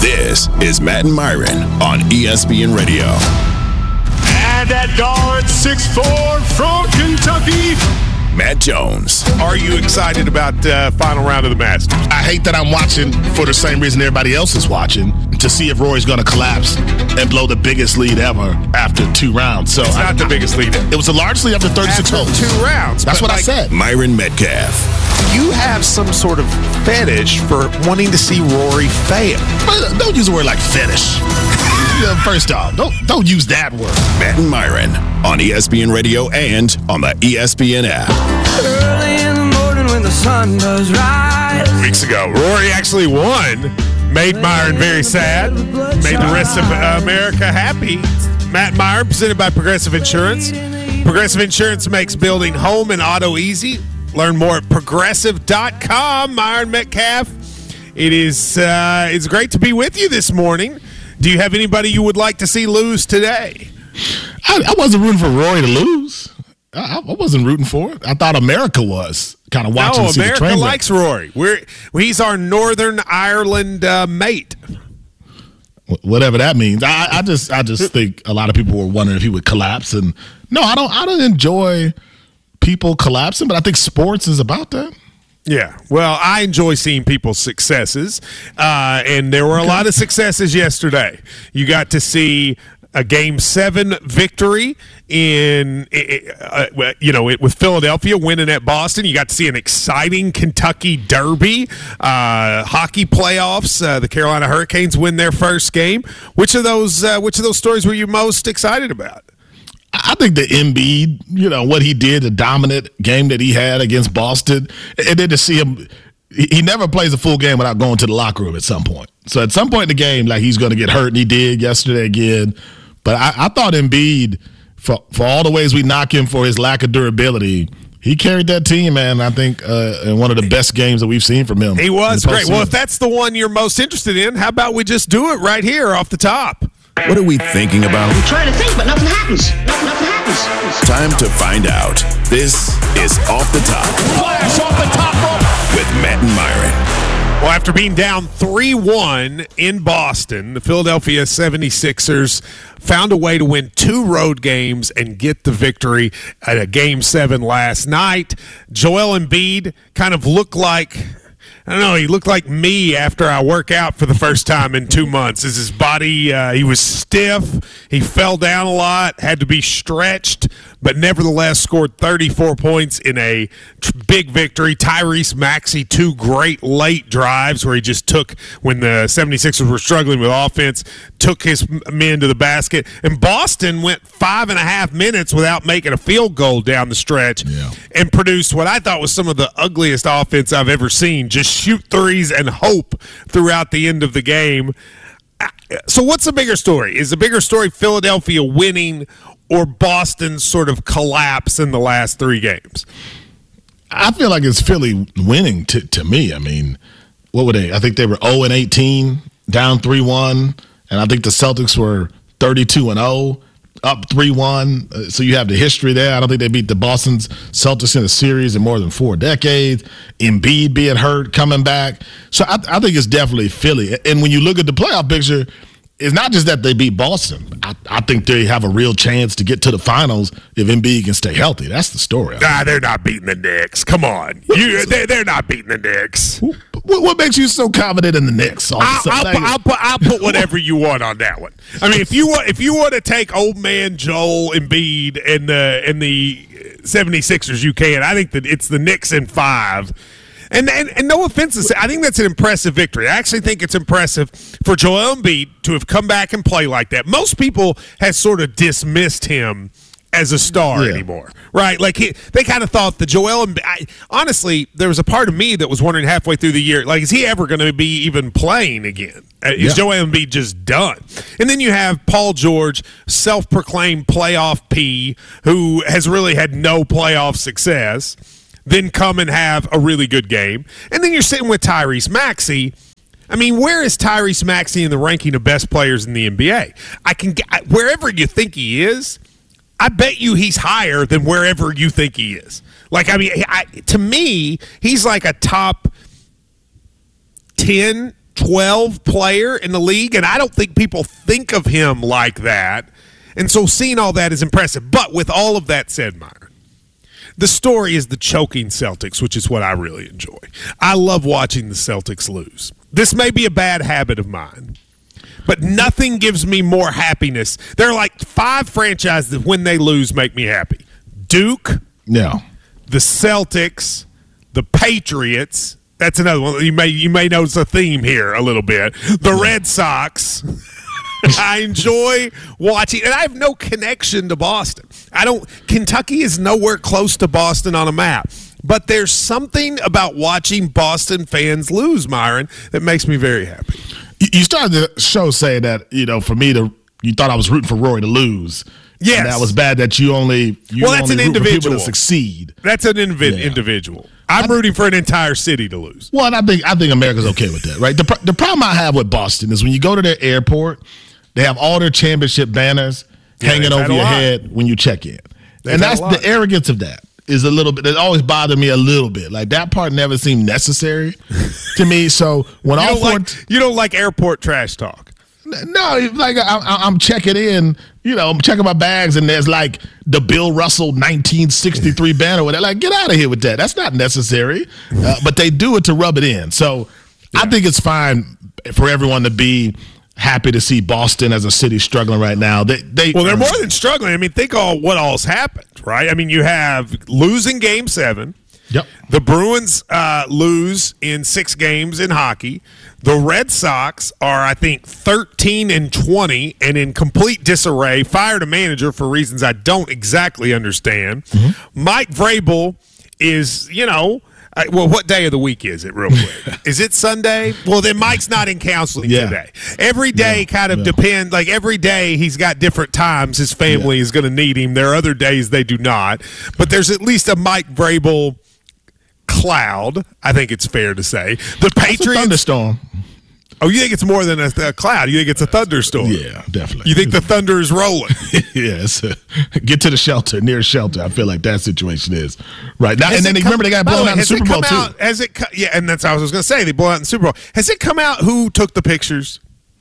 This is Matt and Myron on ESPN Radio. And that guard, 6'4" from Kentucky, Matt Jones. Are you excited about final round of the Masters? I hate that I'm watching for the same reason everybody else is watching, to see if Rory's going to collapse and blow the biggest lead ever after 2 rounds. So It's not the biggest lead ever. It was a large lead after 36 After holes. 2 rounds. That's what I said. Myron Metcalf. You have some sort of fetish for wanting to see Rory fail. But don't use the word like fetish. First off, don't use that word. Matt and Myron on ESPN Radio and on the ESPN app. Early in the morning when the sun does rise. Weeks ago, Rory actually won. Made Myron very sad. Made the rest of America happy. Matt and Myron, presented by Progressive Insurance. Progressive Insurance makes building home and auto easy. Learn more at progressive.com. Myron Metcalf, it's great to be with you this morning. Do you have anybody you would like to see lose today? I wasn't rooting for Rory to lose. I wasn't rooting for it. I thought America was kind of watching to see the America train wreck. likes Rory. He's our Northern Ireland mate. Whatever that means. I just think a lot of people were wondering if he would collapse. And no, I don't enjoy people collapsing, but I think sports is about that. Yeah, well, I enjoy seeing people's successes, and there were a lot of successes yesterday. You got to see a Game 7 victory with Philadelphia winning at Boston. You got to see an exciting Kentucky Derby, hockey playoffs. The Carolina Hurricanes win their first game. Which of those stories were you most excited about? I think the Embiid, what he did, the dominant game that he had against Boston, and then to see him, he never plays a full game without going to the locker room at some point. So at some point in the game, like, he's going to get hurt, and he did yesterday again. But I thought Embiid, for all the ways we knock him for his lack of durability, he carried that team, man. I think in one of the best games that we've seen from him. He was great. Well, if that's the one you're most interested in, how about we just do it right here off the top? What are we thinking about? I'm trying to think, but nothing happens. Nothing happens. Time to find out. This is Off the Top. Flash off the top rope with Matt and Myron. Well, after being down 3-1 in Boston, the Philadelphia 76ers found a way to win 2 road games and get the victory at a Game 7 last night. Joel Embiid kind of looked like, I don't know, he looked like me after I work out for the first time in 2 months. His body, he was stiff. He fell down a lot, had to be stretched, but nevertheless scored 34 points in a big victory. Tyrese Maxey, 2 great late drives where he just took, when the 76ers were struggling with offense, took his men to the basket. And Boston went 5.5 minutes without making a field goal down the stretch and produced what I thought was some of the ugliest offense I've ever seen. Just shoot threes and hope throughout the end of the game. So what's the bigger story? Is the bigger story Philadelphia winning or Boston's sort of collapse in the last 3 games? I feel like it's Philly winning to me. I mean, what were they? I think they were 0-18, down 3-1, and I think the Celtics were 32-0, up 3-1. So you have the history there. I don't think they beat the Boston Celtics in a series in more than 4 decades. Embiid being hurt, coming back. So I think it's definitely Philly. And when you look at the playoff picture, it's not just that they beat Boston. I think they have a real chance to get to the finals if Embiid can stay healthy. That's the story. They're not beating the Knicks. Come on. They're not beating the Knicks. What makes you so confident in the Knicks? I'll put whatever you want on that one. I mean, if you want to take old man Joel Embiid and the 76ers, you can. I think that it's the Knicks in 5. And no offense to say, I think that's an impressive victory. I actually think it's impressive for Joel Embiid to have come back and play like that. Most people have sort of dismissed him as a star anymore, right? Like they kind of thought the Joel Embiid. Honestly, there was a part of me that was wondering halfway through the year, like, is he ever going to be even playing again? Is Joel Embiid just done? And then you have Paul George, self-proclaimed playoff P, who has really had no playoff success, then come and have a really good game. And then you're sitting with Tyrese Maxey. I mean, where is Tyrese Maxey in the ranking of best players in the NBA? Wherever you think he is, I bet you he's higher than wherever you think he is. Like, I mean, to me, he's like a top 10 12 player in the league, and I don't think people think of him like that. And so seeing all that is impressive. But with all of that said, Myron, the story is the choking Celtics, which is what I really enjoy. I love watching the Celtics lose. This may be a bad habit of mine, but nothing gives me more happiness. There are like 5 franchises that when they lose make me happy. Duke, No. the Celtics, the Patriots. That's another one. You may notice a theme here a little bit. The Red Sox. I enjoy watching, and I have no connection to Boston. Kentucky is nowhere close to Boston on a map. But there's something about watching Boston fans lose, Myron, that makes me very happy. You started the show saying that, for me you thought I was rooting for Rory to lose. Yes. And that was bad that you only that's an root for people individual. to succeed. That's an individual. I'm rooting for an entire city to lose. Well, and I think America's okay with that, right? The problem I have with Boston is when you go to their airport, they have all their championship banners hanging over your head when you check in. And that's the arrogance of that is a little bit. It always bothered me a little bit. Like that part never seemed necessary to me. So when you don't like airport trash talk. No, like I'm checking in, I'm checking my bags, and there's like the Bill Russell 1963 banner. Where they're like, get out of here with that. That's not necessary. But they do it to rub it in. So I think it's fine for everyone to be happy to see Boston as a city struggling right now. They're more than struggling. I mean, think what all's happened, right? I mean, you have losing Game 7. Yep. The Bruins lose in 6 games in hockey. The Red Sox are, I think, 13-20 and in complete disarray. Fired a manager for reasons I don't exactly understand. Mm-hmm. Mike Vrabel is, what day of the week is it, real quick? Is it Sunday? Well, then Mike's not in counseling today. Every day depends. Like every day he's got different times his family is going to need him. There are other days they do not. But there's at least a Mike Vrabel cloud, I think it's fair to say. The Patriots. A thunderstorm. Oh, you think it's more than a cloud? You think it's a thunderstorm? Yeah, definitely. You think the thunder is rolling? Yes. Get to the shelter, near shelter. I feel like that situation is right now. And then remember they got blown out in the Super Bowl too. Yeah, and that's what I was going to say. They blew out in the Super Bowl. Has it come out who took the pictures?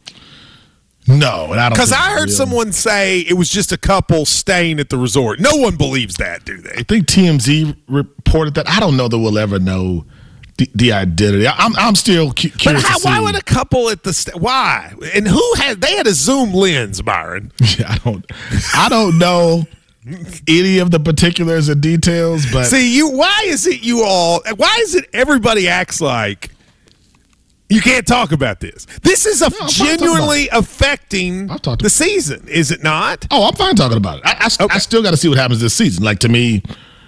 No, and I don't. Because I heard someone say it was just a couple staying at the resort. No one believes that, do they? I think TMZ reported that. I don't know that we'll ever know the identity. I'm still curious. But why would a couple at the why? And they had a zoom lens, Byron? Yeah, I don't know any of the particulars and details. But see, why is it everybody acts like you can't talk about this? This is genuinely affecting the season, is it not? Oh, I'm fine talking about it. I still got to see what happens this season. Like, to me,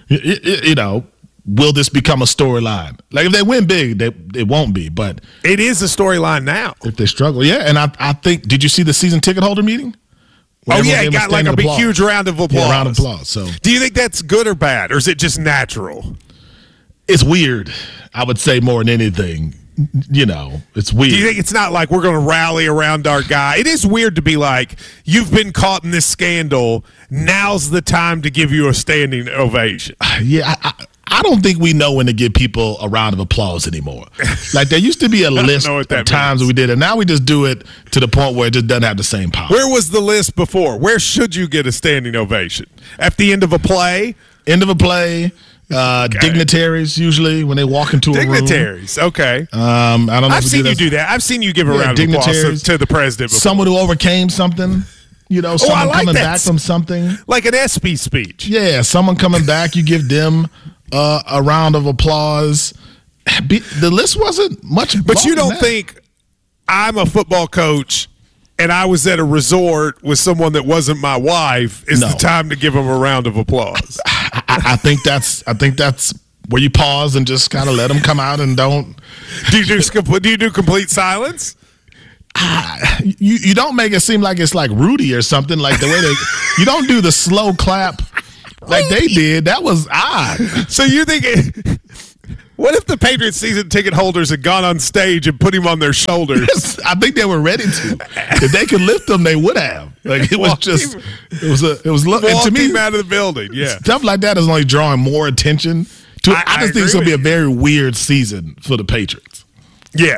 will this become a storyline? Like, if they win big, it won't be. But it is a storyline now. If they struggle, yeah. And I think, did you see the season ticket holder meeting? It got like a big, huge round of applause. Yeah, round of applause. So, do you think that's good or bad, or is it just natural? It's weird, I would say, more than anything. It's weird. Do you think it's not like we're going to rally around our guy? It is weird to be like, you've been caught in this scandal. Now's the time to give you a standing ovation. Yeah, I don't think we know when to give people a round of applause anymore. Like, there used to be a list of times we did it. Now we just do it to the point where it just doesn't have the same power. Where was the list before? Where should you get a standing ovation? At the end of a play? End of a play. Okay. Dignitaries, usually, when they walk into a room. Dignitaries, okay. I don't know. I've seen you do that. I've seen you give a round of applause to the president before. Someone who overcame something. Someone coming back from something. Like an ESPY speech. Yeah, someone coming back, you give them a round of applause. The list wasn't much. But you don't think I'm a football coach and I was at a resort with someone that wasn't my wife, is the time to give them a round of applause? I think that's where you pause and just kind of let them come out and don't. Do you do complete silence? You don't make it seem like it's like Rudy or something, like the way you don't do the slow clap like they did. That was odd. So you're thinking, what if the Patriots season ticket holders had gone on stage and put him on their shoulders? I think they were ready to. If they could lift him, they would have. Like, it was just, it was. To me, him out of the building. Yeah, stuff like that is only drawing more attention to. I just think it's going to be a very weird season for the Patriots. Yes.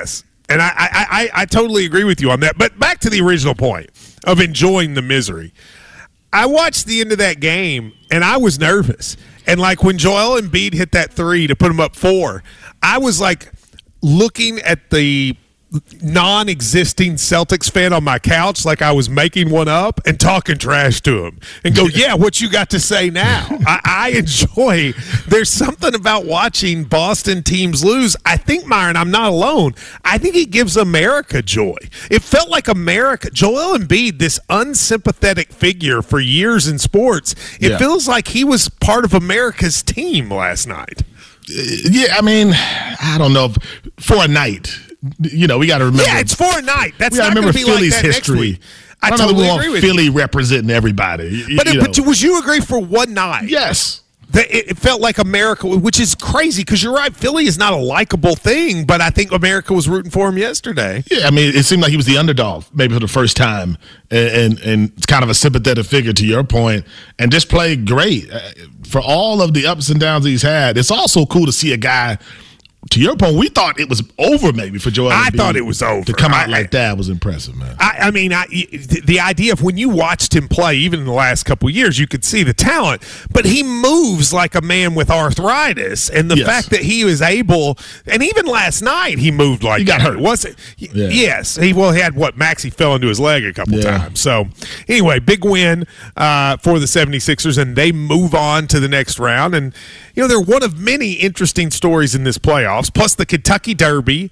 And I totally agree with you on that. But back to the original point of enjoying the misery. I watched the end of that game, and I was nervous. And, like, when Joel Embiid hit that 3 to put him up 4, I was, like, looking at the non-existing Celtics fan on my couch like I was making one up and talking trash to him and go, yeah, what you got to say now? I enjoy. There's something about watching Boston teams lose. I think, Myron, I'm not alone. I think it gives America joy. It felt like America. Joel Embiid, this unsympathetic figure for years in sports, it feels like he was part of America's team last night. Yeah, I mean, I don't know. For a night. We got to remember. Yeah, it's for a night. That's not going to be Philly's like that history. Next week. I totally agree with Philly you. representing everybody. But would you agree for one night? Yes. It felt like America, which is crazy because you're right. Philly is not a likable thing, but I think America was rooting for him yesterday. Yeah, I mean, it seemed like he was the underdog maybe for the first time, and it's kind of a sympathetic figure to your point, and just played great. For all of the ups and downs he's had, it's also cool to see a guy. To your point, we thought it was over maybe for Joel Embiid. I thought it was over. To come out like that was impressive, man. I mean, the idea of when you watched him play, even in the last couple of years, you could see the talent, but he moves like a man with arthritis, and the fact that he was able, and even last night he moved like he got hurt, wasn't? Yeah. Yes, he had Maxey fell into his leg a couple times. So anyway, big win for the 76ers, and they move on to the next round. And they're one of many interesting stories in this playoffs. Plus the Kentucky Derby.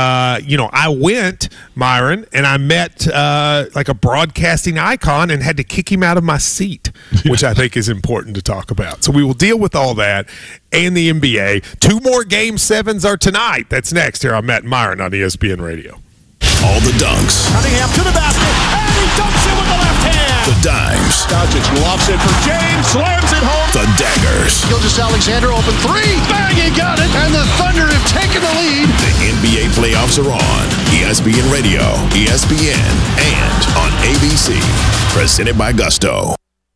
I went, Myron, and I met like a broadcasting icon and had to kick him out of my seat, which I think is important to talk about. So we will deal with all that and the NBA. 2 more Game 7s are tonight. That's next here on Matt and Myron on ESPN Radio. All the dunks. Cunningham to the basket, and he dunks it with the left hand. The dimes. Doncic lofts it for James, slams it home. The daggers. Gilgeous-Alexander open 3, bang, he got it, and the Thunder have taken the lead. The NBA playoffs are on ESPN Radio, ESPN, and on ABC. Presented by Gusto.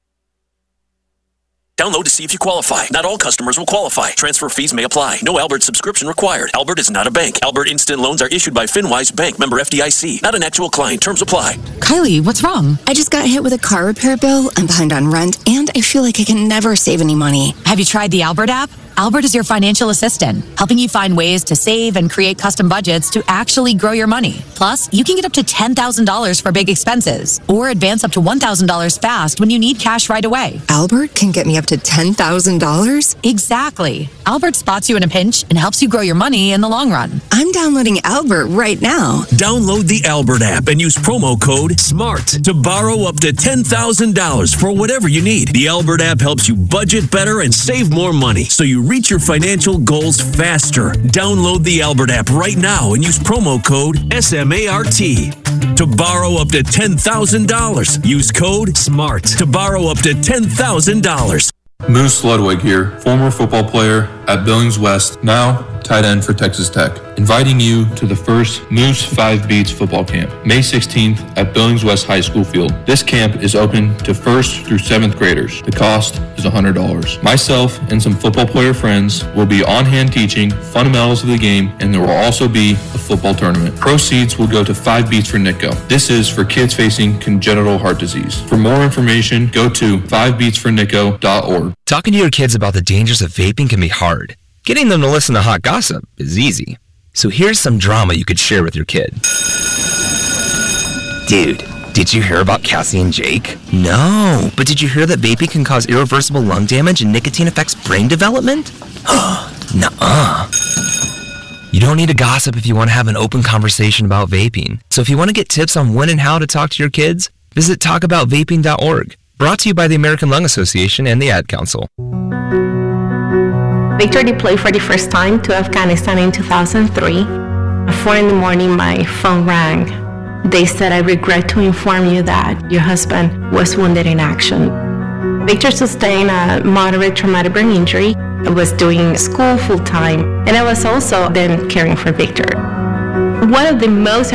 Download to see if you qualify. Not all customers will qualify. Transfer fees may apply. No Albert subscription required. Albert is not a bank. Albert Instant Loans are issued by FinWise Bank, member FDIC. Not an actual client. Terms apply. Kylie, what's wrong? I just got hit with a car repair bill. I'm behind on rent, and I feel like I can never save any money. Have you tried the Albert app? Albert is your financial assistant, helping you find ways to save and create custom budgets to actually grow your money. Plus, you can get up to $10,000 for big expenses or advance up to $1,000 fast when you need cash right away. Albert can get me up to $10,000? Exactly. Albert spots you in a pinch and helps you grow your money in the long run. I'm downloading Albert right now. Download the Albert app and use promo code SMART to borrow up to $10,000 for whatever you need. The Albert app helps you budget better and save more money, so you reach your financial goals faster. Download the Albert app right now and use promo code SMART to borrow up to $10,000. Use code SMART to borrow up to $10,000. Moose Ludwig here, former football player at Billings West, now tight end for Texas Tech, inviting you to the first Moose 5 Beats football camp, May 16th at Billings West High School field. This camp is open to 1st through 7th graders. The cost is $100. Myself and some football player friends will be on hand teaching fundamentals of the game, and there will also be a football tournament. Proceeds will go to 5 Beats for NITCO. This is for kids facing congenital heart disease. For more information, go to 5beatsfornitco.org. Talking to your kids about the dangers of vaping can be hard. Getting them to listen to hot gossip is easy. So here's some drama you could share with your kid. Dude, did you hear about Cassie and Jake? No, but did you hear that vaping can cause irreversible lung damage and nicotine affects brain development? Nuh-uh. You don't need to gossip if you want to have an open conversation about vaping. So if you want to get tips on when and how to talk to your kids, visit talkaboutvaping.org. Brought to you by the American Lung Association and the Ad Council. Victor deployed for the first time to Afghanistan in 2003. At 4 a.m, my phone rang. They said, "I regret to inform you that your husband was wounded in action." Victor sustained a moderate traumatic brain injury. I was doing school full-time, and I was also then caring for Victor. One of the most